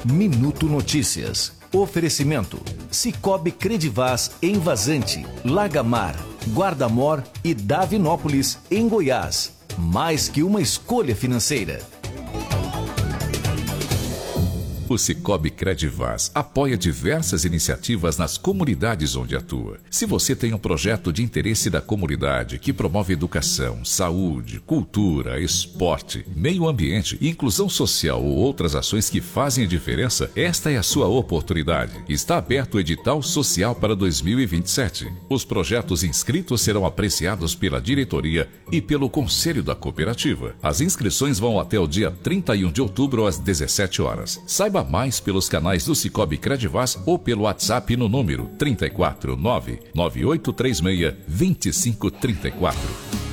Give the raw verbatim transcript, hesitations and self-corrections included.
Minuto Notícias. Oferecimento: Cicobi Credivaz em Vazante, Lagamar, Guardamor e Davinópolis, em Goiás. Mais que uma escolha financeira. O Cicobi Credivaz apoia diversas iniciativas nas comunidades onde atua. Se você tem um projeto de interesse da comunidade que promove educação, saúde, cultura, esporte, meio ambiente, inclusão social ou outras ações que fazem a diferença, esta é a sua oportunidade. Está aberto o edital social para dois mil e vinte e sete. Os projetos inscritos serão apreciados pela diretoria e pelo conselho da cooperativa. As inscrições vão até o dia trinta e um de outubro às dezessete horas. Saiba mais pelos canais do Cicobi Credivaz ou pelo WhatsApp no número trinta e quatro, nove nove oito três seis, dois cinco três quatro.